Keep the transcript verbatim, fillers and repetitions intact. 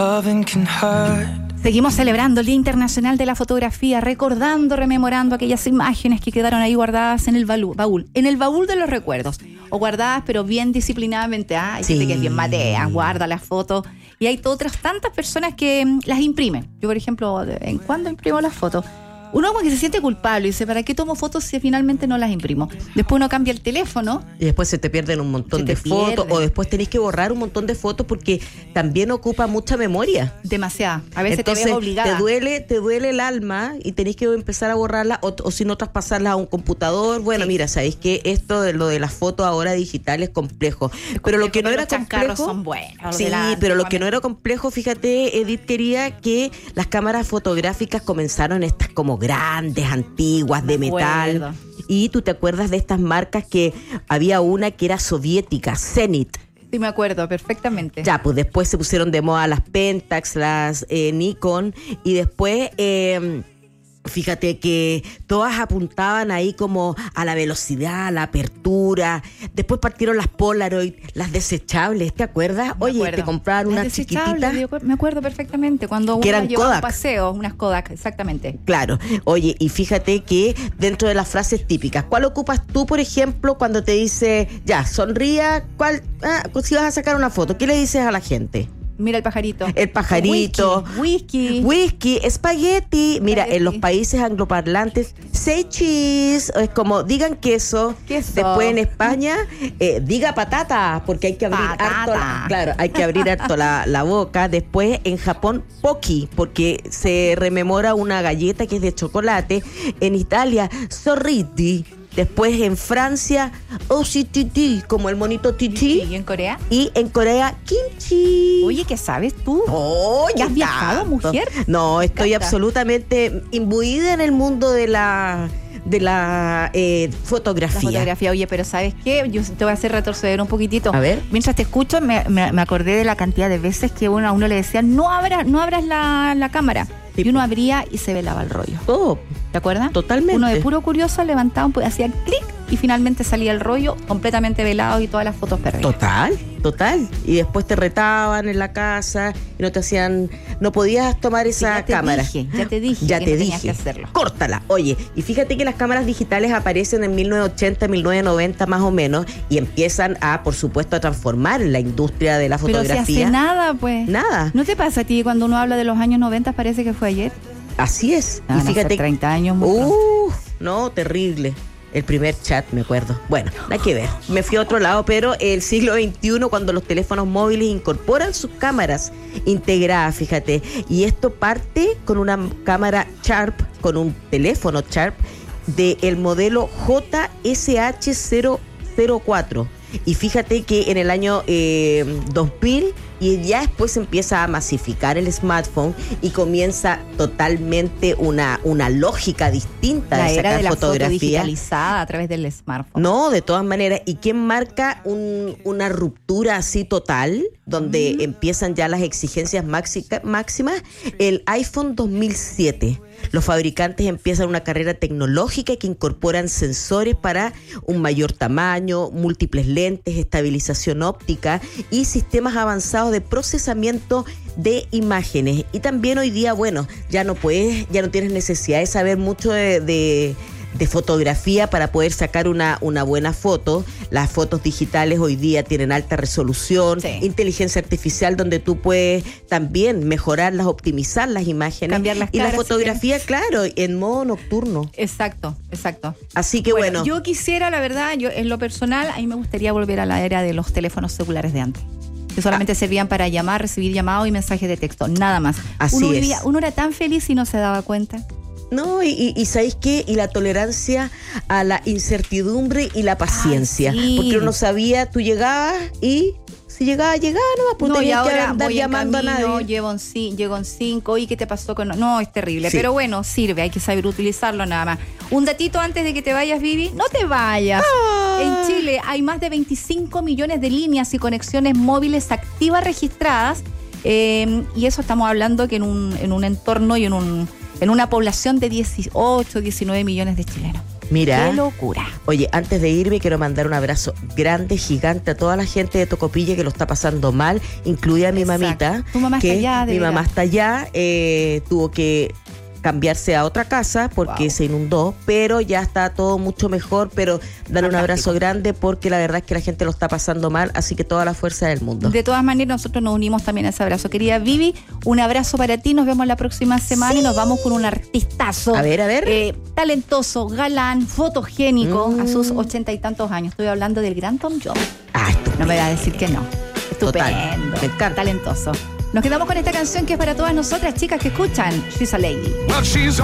Seguimos celebrando el Día Internacional de la Fotografía, recordando, rememorando aquellas imágenes que quedaron ahí guardadas en el baúl, baúl en el baúl de los recuerdos, o guardadas pero bien disciplinadamente. Ah, hay sí. gente que es bien matea, guarda las fotos, y hay otras tantas personas que mm, las imprimen. Yo, por ejemplo, ¿en cuándo imprimo las fotos? Uno como que se siente culpable y dice, ¿para qué tomo fotos si finalmente no las imprimo? Después uno cambia el teléfono. Y después se te pierden un montón de fotos, o después tenés que borrar un montón de fotos porque también ocupa mucha memoria. Demasiada. A veces Entonces, te ves obligada. Te duele, te duele el alma y tenés que empezar a borrarla o, o si no traspasarla a un computador. Bueno, sí. mira, sabéis que esto de lo de las fotos ahora digitales es complejo. Es pero complejo, lo que no era complejo son buenos. Sí, pero lo que no era complejo, fíjate, Edith quería que las cámaras fotográficas comenzaron estas como grandes, antiguas, de metal. Y tú te acuerdas de estas marcas que había una que era soviética, Zenit. Sí, me acuerdo perfectamente. Ya, pues después se pusieron de moda las Pentax, las eh, Nikon, y después... Eh, Fíjate que todas apuntaban ahí como a la velocidad, a la apertura. Después partieron las Polaroid, las desechables, ¿te acuerdas? Me Oye, acuerdo. Te compraban las unas chiquititas. Me acuerdo perfectamente, cuando que uno llevaba Kodak. un paseo, unas Kodak, exactamente. Claro. Oye, y fíjate que dentro de las frases típicas, ¿cuál ocupas tú, por ejemplo, cuando te dice, ya, sonría, cuál, ah, si vas a sacar una foto, ¿qué le dices a la gente? Mira el pajarito. El pajarito. Whisky. Whisky, espagueti. Mira, espagueti. En los países angloparlantes, say cheese. Es como, digan queso. Queso. Después en España, eh, diga patata, porque hay que abrir patata. harto la, claro, hay que abrir harto la, la boca. Después en Japón, poki, porque se rememora una galleta que es de chocolate. En Italia, sorriti. Después en Francia, osititi, como el monito titi. ¿Y en Corea? Y en Corea, kimchi. Oye, ¿qué sabes tú? Oye, ¿Ya has viajado, mujer? No, estoy absolutamente imbuida en el mundo de la... de la eh, fotografía. La fotografía, oye, pero ¿sabes qué? Yo te voy a hacer retroceder un poquitito. A ver. Mientras te escucho, me, me, me acordé de la cantidad de veces que uno, a uno le decía, no abras, no abras la, la cámara. Sí. Y uno abría y se velaba el rollo. Oh, ¿te acuerdas? Totalmente. Uno de puro curioso levantaba, un, hacía clic y finalmente salía el rollo completamente velado y todas las fotos perdidas. Total, total. Y después te retaban en la casa y no te hacían, no podías tomar esa sí, ya te cámara. Dije, ya te dije, ya que te no dije. tenías que hacerlo. Córtala. Oye, y fíjate que las cámaras digitales aparecen en mil novecientos ochenta, mil novecientos noventa más o menos y empiezan a, por supuesto, a transformar la industria de la fotografía. Pero si hace nada, pues. Nada. ¿No te pasa a ti cuando uno habla de los años noventa parece que fue ayer? Así es. Ah, y fíjate, treinta años. Uh, no, terrible. El primer chat, me acuerdo. Bueno, nada que ver. Me fui a otro lado, pero el siglo veintiuno, cuando los teléfonos móviles incorporan sus cámaras integradas, fíjate. Y esto parte con una cámara Sharp, con un teléfono Sharp del modelo J S H cero cero cuatro. Y fíjate que en el año eh, dos mil y ya después empieza a masificar el smartphone y comienza totalmente una, una lógica distinta la de sacar era de la fotografía. Foto digitalizada a través del smartphone. No, de todas maneras. ¿Y quién marca un, una ruptura así total? Donde mm. empiezan ya las exigencias máxica, máximas. El iPhone dos mil siete. Los fabricantes empiezan una carrera tecnológica que incorporan sensores para un mayor tamaño, múltiples lentes, estabilización óptica y sistemas avanzados de procesamiento de imágenes. Y también hoy día, bueno, ya no puedes, ya no tienes necesidad de saber mucho de, de, de fotografía para poder sacar una, una buena foto. Las fotos digitales hoy día tienen alta resolución, sí. inteligencia artificial, donde tú puedes también mejorarlas, optimizar las imágenes. Cambiar las y caras, la fotografía, sí. claro, en modo nocturno. Exacto, exacto. Así que bueno, bueno. Yo quisiera, la verdad, yo en lo personal, a mí me gustaría volver a la era de los teléfonos celulares de antes. Que solamente ah. servían para llamar, recibir llamados y mensajes de texto, nada más. Así uno es. Vivía, uno era tan feliz y no se daba cuenta. No, y, y, y ¿sabéis qué? Y la tolerancia a la incertidumbre y la paciencia. Ay, sí. Porque uno sabía, tú llegabas y si llegaba, llegaba, no, pues no, tenías y que ahora andar voy llamando en camino, a nadie. Llevo en, llego en cinco, ¿y qué te pasó con...? No, es terrible, sí. pero bueno, sirve, hay que saber utilizarlo nada más. Un datito antes de que te vayas, Vivi, no te vayas. Ah. En Chile hay más de veinticinco millones de líneas y conexiones móviles activas registradas, eh, y eso estamos hablando que en un, en un entorno y en un... en una población de dieciocho, diecinueve millones de chilenos. Mira. Qué locura. Oye, antes de irme quiero mandar un abrazo grande, gigante a toda la gente de Tocopilla que lo está pasando mal, incluida mi Exacto. mamita. Tu mamá que está allá, de Mi veras. mamá está allá, eh, tuvo que cambiarse a otra casa porque Wow. se inundó, pero ya está todo mucho mejor, pero darle un Fantástico. abrazo grande porque la verdad es que la gente lo está pasando mal, así que toda la fuerza del mundo. De todas maneras, nosotros nos unimos también a ese abrazo. Querida Vivi, un abrazo para ti. Nos vemos la próxima semana y nos vamos con un artistazo. A ver, a ver. Eh, talentoso, galán, fotogénico, Mm. a sus ochenta y tantos años. Estoy hablando del gran Tom Jones. Ah, estupendo. No me va a decir que no. Estupendo. Total, me encanta. Talentoso. Nos quedamos con esta canción que es para todas nosotras, chicas que escuchan She's a Lady. Well, she's